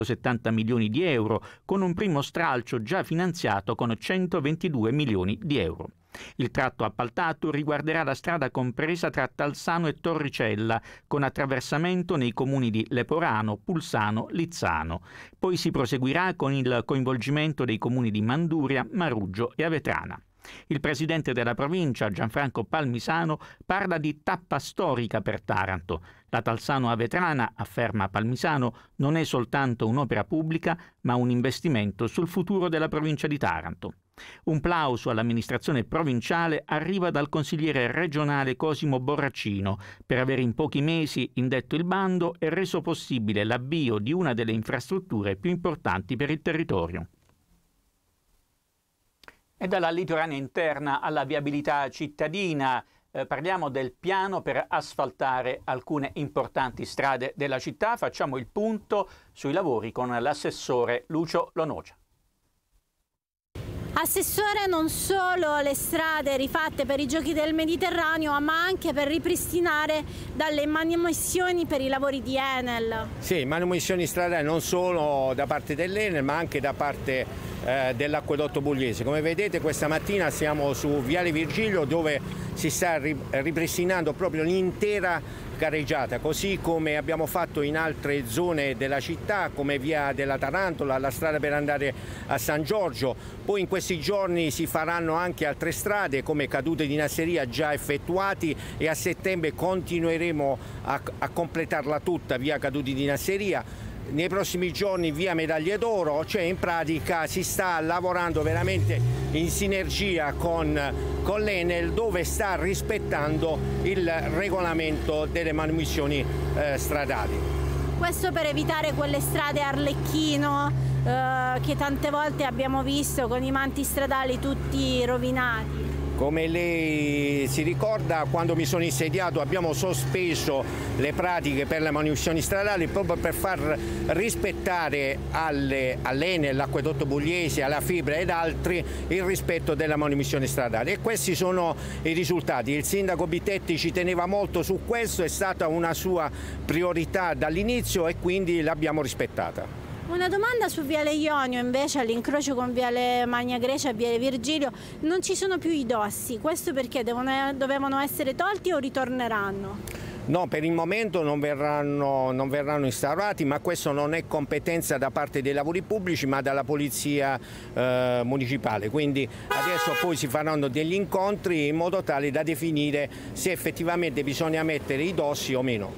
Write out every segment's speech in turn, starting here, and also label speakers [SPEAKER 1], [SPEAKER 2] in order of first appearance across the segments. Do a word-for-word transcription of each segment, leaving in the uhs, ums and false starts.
[SPEAKER 1] settanta milioni di euro, con un primo stralcio già finanziato con centoventidue milioni di euro. Il tratto appaltato riguarderà la strada compresa tra Talsano e Torricella, con attraversamento nei comuni di Leporano, Pulsano, Lizzano. Poi si proseguirà con il coinvolgimento dei comuni di Manduria, Maruggio e Avetrana. Il presidente della provincia, Gianfranco Palmisano, parla di tappa storica per Taranto. La Talsano-Avetrana, afferma Palmisano, non è soltanto un'opera pubblica, ma un investimento sul futuro della provincia di Taranto. Un plauso all'amministrazione provinciale arriva dal consigliere regionale Cosimo Borracino per aver in pochi mesi indetto il bando e reso possibile l'avvio di una delle infrastrutture più importanti per il territorio. E dalla litoranea interna alla viabilità cittadina eh, parliamo del piano per asfaltare alcune importanti strade della città. Facciamo il punto sui lavori con l'assessore Lucio Lonocia.
[SPEAKER 2] Assessore, non solo le strade rifatte per i Giochi del Mediterraneo, ma anche per ripristinare dalle manomissioni per i lavori di Enel.
[SPEAKER 3] Sì, manomissioni stradali non solo da parte dell'Enel, ma anche da parte eh, dell'Acquedotto Pugliese. Come vedete, questa mattina siamo su Viale Virgilio, dove si sta ripristinando proprio l'intera gareggiata, così come abbiamo fatto in altre zone della città, come via della Tarantola, la strada per andare a San Giorgio. Poi in questi giorni si faranno anche altre strade come cadute di Nasseria già effettuati, e a settembre continueremo a, a completarla tutta via Caduti di Nasseria. Nei prossimi giorni via Medaglie d'Oro, cioè in pratica si sta lavorando veramente in sinergia con, con l'Enel, dove sta rispettando il regolamento delle manomissioni eh, stradali.
[SPEAKER 2] Questo per evitare quelle strade Arlecchino eh, che tante volte abbiamo visto con i manti stradali tutti rovinati.
[SPEAKER 3] Come lei si ricorda, quando mi sono insediato abbiamo sospeso le pratiche per le manomissioni stradali proprio per far rispettare all'Enel, all'Acquedotto Pugliese, alla Fibra ed altri il rispetto della manomissione stradale, e questi sono i risultati. Il sindaco Bitetti ci teneva molto su questo, è stata una sua priorità dall'inizio e quindi l'abbiamo rispettata.
[SPEAKER 2] Una domanda su Viale Ionio, invece, all'incrocio con Viale Magna Grecia e Viale Virgilio non ci sono più i dossi, questo perché devono, dovevano essere tolti o ritorneranno?
[SPEAKER 3] No, per il momento non verranno, non verranno instaurati, ma questo non è competenza da parte dei lavori pubblici ma dalla polizia eh, municipale, quindi adesso poi si faranno degli incontri in modo tale da definire se effettivamente bisogna mettere i dossi o meno.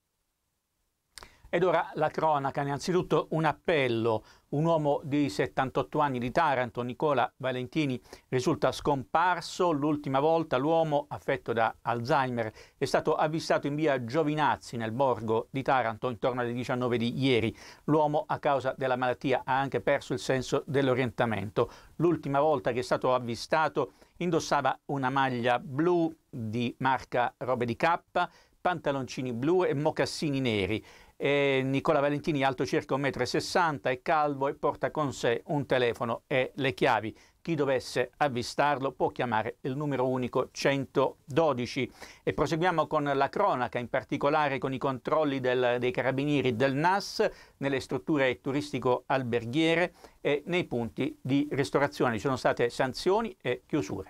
[SPEAKER 1] Ed ora la cronaca, innanzitutto un appello. Un uomo di settantotto anni di Taranto, Nicola Valentini, risulta scomparso. L'ultima volta l'uomo, affetto da Alzheimer, è stato avvistato in via Giovinazzi, nel borgo di Taranto, intorno alle diciannove di ieri. L'uomo, a causa della malattia, ha anche perso il senso dell'orientamento. L'ultima volta che è stato avvistato indossava una maglia blu di marca Robe di K, pantaloncini blu e mocassini neri. E Nicola Valentini, alto circa un metro e sessanta, è calvo e porta con sé un telefono e le chiavi. Chi dovesse avvistarlo può chiamare il numero unico centododici. E proseguiamo con la cronaca, in particolare con i controlli del, dei carabinieri del N A S nelle strutture turistico-alberghiere e nei punti di ristorazione. Ci sono state sanzioni e chiusure.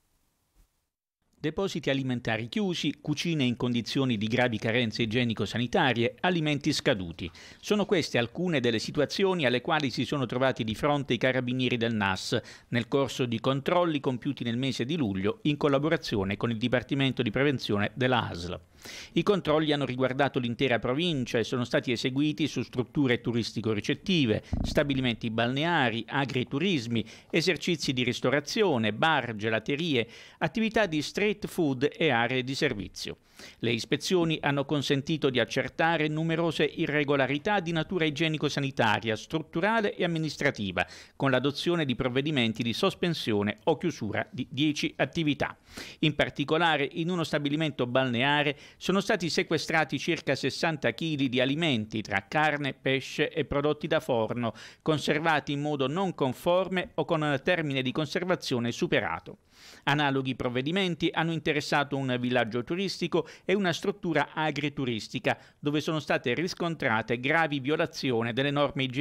[SPEAKER 1] Depositi alimentari chiusi, cucine in condizioni di gravi carenze igienico-sanitarie, alimenti scaduti. Sono queste alcune delle situazioni alle quali si sono trovati di fronte i carabinieri del N A S nel corso di controlli compiuti nel mese di luglio in collaborazione con il Dipartimento di Prevenzione della A S L. I controlli hanno riguardato l'intera provincia e sono stati eseguiti su strutture turistico-ricettive, stabilimenti balneari, agriturismi, esercizi di ristorazione, bar, gelaterie, attività di street food e aree di servizio. Le ispezioni hanno consentito di accertare numerose irregolarità di natura igienico-sanitaria, strutturale e amministrativa, con l'adozione di provvedimenti di sospensione o chiusura di dieci attività. In particolare, in uno stabilimento balneare sono stati sequestrati circa sessanta chili di alimenti tra carne, pesce e prodotti da forno, conservati in modo non conforme o con termine di conservazione superato. Analoghi provvedimenti hanno interessato un villaggio turistico e una struttura agrituristica, dove sono state riscontrate gravi violazioni delle norme igienico